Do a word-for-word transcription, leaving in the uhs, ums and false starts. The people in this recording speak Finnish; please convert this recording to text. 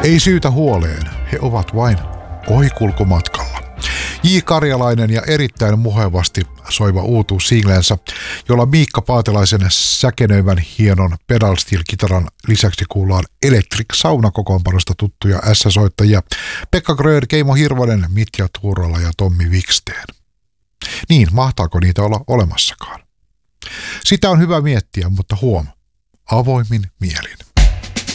Ei syytä huoleen, he ovat vain ohikulkumatkalla. J. Karjalainen ja erittäin muhevasti soiva uutuus singlensä, jolla Miikka Paatelaisen säkenöivän hienon pedal steel-kitaran lisäksi kuullaan Electric Sauna-kokoonpanosta tuttuja S-soittajia Pekka Gröör, Keimo Hirvonen, Mitja Tuurola ja Tommi Wiksteen. Niin, mahtaako niitä olla olemassakaan? Sitä on hyvä miettiä, mutta huom, avoimin mielin.